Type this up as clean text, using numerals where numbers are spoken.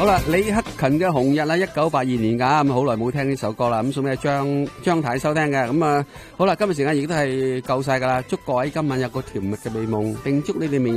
好啦，李克勤嘅《紅日》啦，1982年噶，咁好耐冇聽呢首歌啦，咁送俾張太收聽嘅，咁啊，好啦，今日時間亦都係夠晒噶啦，祝各位今晚有個甜蜜嘅美夢，並祝你哋明